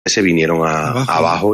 se vinieron abajo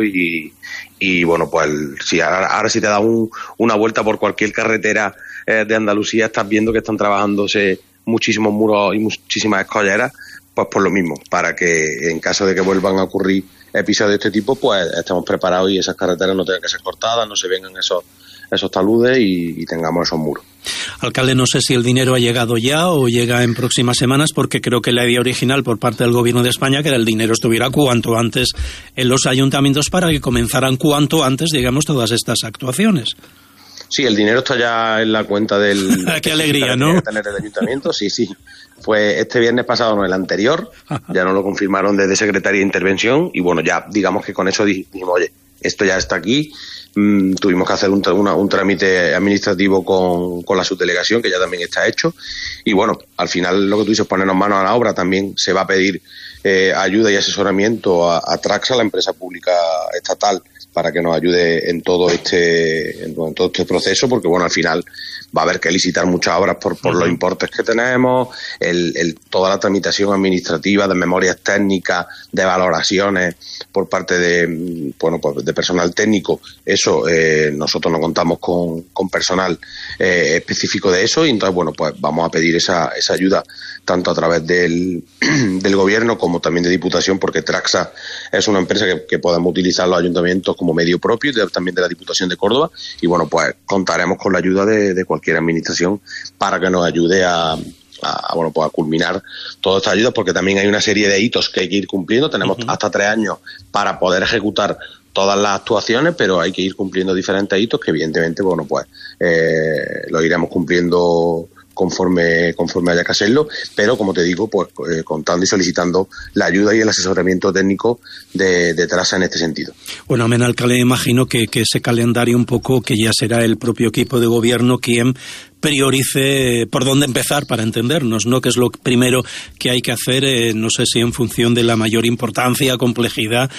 y bueno, pues si ahora si te das una vuelta por cualquier carretera de Andalucía, estás viendo que están trabajándose muchísimos muros y muchísimas escolleras, pues por lo mismo, para que en caso de que vuelvan a ocurrir episodios de este tipo, pues estemos preparados y esas carreteras no tengan que ser cortadas, no se vengan esos taludes y tengamos esos muros. Alcalde, no sé si el dinero ha llegado ya o llega en próximas semanas, porque creo que la idea original por parte del Gobierno de España que el dinero estuviera cuanto antes en los ayuntamientos para que comenzaran cuanto antes, digamos, todas estas actuaciones. Sí, el dinero está ya en la cuenta del... ¡Qué alegría!, ¿no? Tener el ayuntamiento, sí. Fue este viernes pasado, no el anterior, ya nos lo confirmaron desde Secretaría de Intervención y bueno, ya digamos que con eso dijimos, oye, esto ya está aquí. Tuvimos que hacer un trámite administrativo con la subdelegación, que ya también está hecho, y bueno, al final lo que tú dices, ponernos manos a la obra. También se va a pedir ayuda y asesoramiento a Traxa, la empresa pública estatal, para que nos ayude en todo este proceso, porque bueno, al final va a haber que licitar muchas obras por los importes que tenemos, toda la tramitación administrativa de memorias técnicas, de valoraciones por parte de personal técnico. Eso nosotros no contamos con personal específico de eso, y entonces bueno, pues vamos a pedir esa ayuda tanto a través del gobierno como también de Diputación, porque Traxa es una empresa que podemos utilizar los ayuntamientos como medio propio, también de la Diputación de Córdoba, y bueno, pues contaremos con la ayuda de cualquier administración para que nos ayude a culminar todas estas ayudas, porque también hay una serie de hitos que hay que ir cumpliendo. Tenemos hasta 3 años para poder ejecutar todas las actuaciones, pero hay que ir cumpliendo diferentes hitos que evidentemente, bueno, pues lo iremos cumpliendo conforme haya que hacerlo, pero como te digo, pues contando y solicitando la ayuda y el asesoramiento técnico de Traxa en este sentido. Bueno, alcalde, imagino que ese calendario un poco, que ya será el propio equipo de gobierno quien priorice por dónde empezar, para entendernos, ¿no? Que es lo primero que hay que hacer, no sé si en función de la mayor importancia, complejidad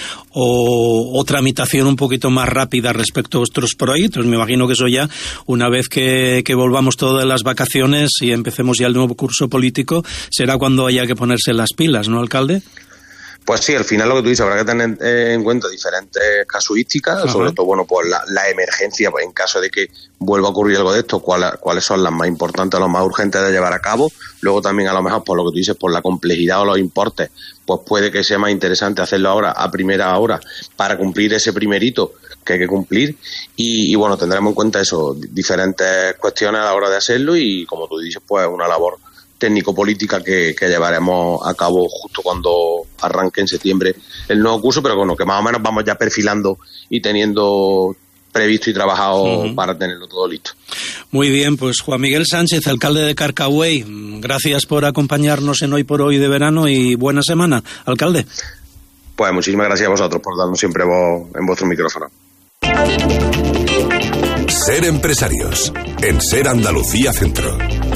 o tramitación un poquito más rápida respecto a otros proyectos. Me imagino que eso ya, una vez que volvamos todas las vacaciones y empecemos ya el nuevo curso político, será cuando haya que ponerse las pilas, ¿no, alcalde? Pues sí, al final lo que tú dices, habrá que tener en cuenta diferentes casuísticas, sobre todo, bueno, pues la emergencia, pues en caso de que vuelva a ocurrir algo de esto, cuáles son las más importantes, las más urgentes de llevar a cabo. Luego también, a lo mejor, por lo que tú dices, por la complejidad o los importes, pues puede que sea más interesante hacerlo ahora, a primera hora, para cumplir ese primer hito que hay que cumplir. Y bueno, tendremos en cuenta eso, diferentes cuestiones a la hora de hacerlo, y como tú dices, pues una labor técnico-política que llevaremos a cabo justo cuando arranque en septiembre el nuevo curso, pero bueno, que más o menos vamos ya perfilando y teniendo previsto y trabajado para tenerlo todo listo. Muy bien, pues Juan Miguel Sánchez, alcalde de Carcagüey, gracias por acompañarnos en Hoy por Hoy de verano y buena semana, alcalde. Pues muchísimas gracias a vosotros por darnos siempre voz en vuestro micrófono. Ser empresarios en Ser Andalucía Centro.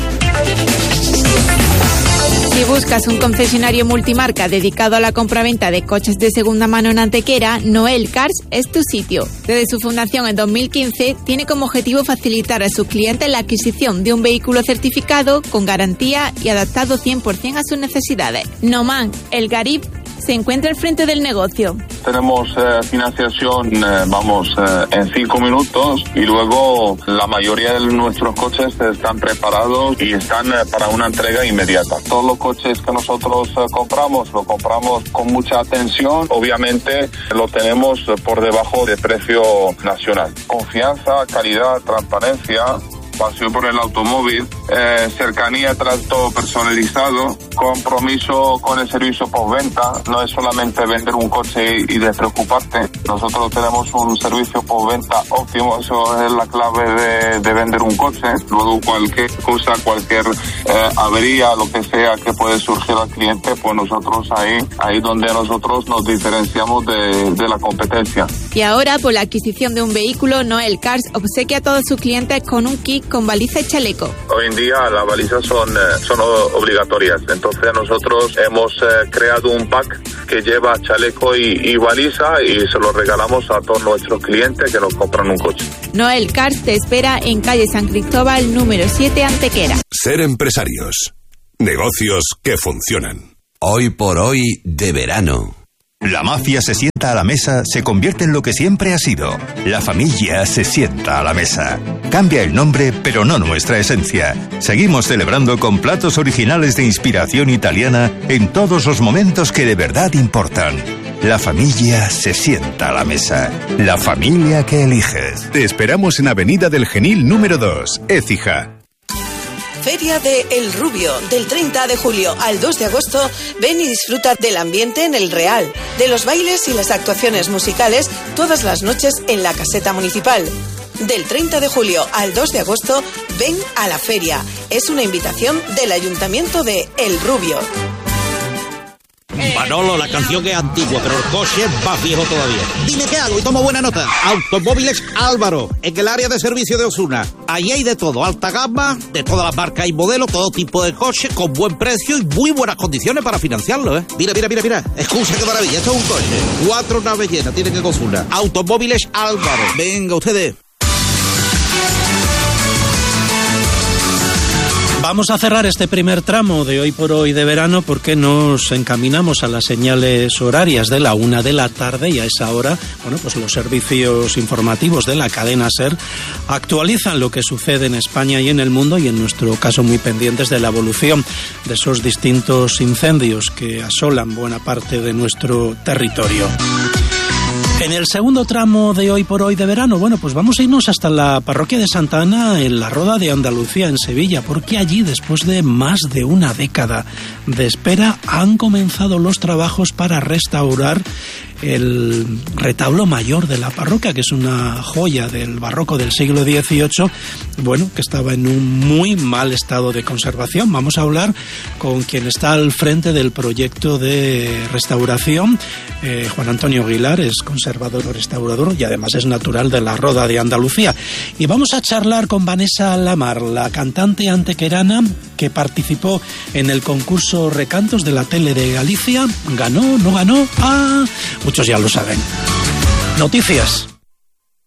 Si buscas un concesionario multimarca dedicado a la compraventa de coches de segunda mano en Antequera, Noel Cars es tu sitio. Desde su fundación en 2015, tiene como objetivo facilitar a sus clientes la adquisición de un vehículo certificado, con garantía y adaptado 100% a sus necesidades. Noman, el Garib, se encuentra al frente del negocio. Tenemos financiación, en 5 minutos, y luego la mayoría de nuestros coches están preparados y están para una entrega inmediata. Todos los coches que nosotros compramos, lo compramos con mucha atención. Obviamente lo tenemos por debajo de precio nacional. Confianza, calidad, transparencia, pasión por el automóvil, cercanía, trato personalizado, compromiso con el servicio postventa. No es solamente vender un coche y despreocuparte. Nosotros tenemos un servicio postventa óptimo. Eso es la clave de vender un coche. Luego cualquier cosa, cualquier avería, lo que sea que puede surgir al cliente, pues nosotros ahí donde nosotros nos diferenciamos de la competencia. Y ahora, por la adquisición de un vehículo, Noel Cars obsequia a todos sus clientes con un kit con baliza y chaleco. Hoy en día las balizas son obligatorias, entonces nosotros hemos creado un pack que lleva chaleco y baliza, y se lo regalamos a todos nuestros clientes que nos compran un coche. Noel Cars te espera en calle San Cristóbal, número 7, Antequera. Ser empresarios. Negocios que funcionan. Hoy por Hoy de verano. La mafia se sienta a la mesa, se convierte en lo que siempre ha sido. La familia se sienta a la mesa. Cambia el nombre, pero no nuestra esencia. Seguimos celebrando con platos originales de inspiración italiana en todos los momentos que de verdad importan. La familia se sienta a la mesa. La familia que eliges. Te esperamos en Avenida del Genil número 2, Écija. Feria de El Rubio, del 30 de julio al 2 de agosto, ven y disfruta del ambiente en el Real, de los bailes y las actuaciones musicales todas las noches en la caseta municipal. Del 30 de julio al 2 de agosto, ven a la feria. Es una invitación del Ayuntamiento de El Rubio. Manolo, la canción es antigua, pero el coche es más viejo todavía. Dime qué hago y tomo buena nota. Automóviles Álvaro, en el área de servicio de Osuna. Allí hay de todo, alta gama, de todas las marcas y modelos, todo tipo de coches, con buen precio y muy buenas condiciones para financiarlo, ¿eh? Mira. Escucha qué maravilla, esto es un coche. 4 naves llenas, tienen que Osuna. Automóviles Álvaro. Venga, ustedes. Vamos a cerrar este primer tramo de Hoy por Hoy de verano porque nos encaminamos a las señales horarias de la 1 de la tarde y a esa hora, bueno, pues los servicios informativos de la cadena SER actualizan lo que sucede en España y en el mundo y en nuestro caso muy pendientes de la evolución de esos distintos incendios que asolan buena parte de nuestro territorio. En el segundo tramo de Hoy por Hoy de verano, bueno, pues vamos a irnos hasta la parroquia de Santa Ana en la Roda de Andalucía, en Sevilla, porque allí, después de más de una década de espera, han comenzado los trabajos para restaurar el retablo mayor de la parroquia, que es una joya del barroco del siglo XVIII, bueno, que estaba en un muy mal estado de conservación. Vamos a hablar con quien está al frente del proyecto de restauración, Juan Antonio Aguilar, es conservador o restaurador y además es natural de la Roda de Andalucía. Y vamos a charlar con Vanessa Lamar, la cantante antequerana que participó en el concurso Recantos de la Tele de Galicia. ¿Ganó? ¿No ganó? Muchos ya lo saben. Noticias.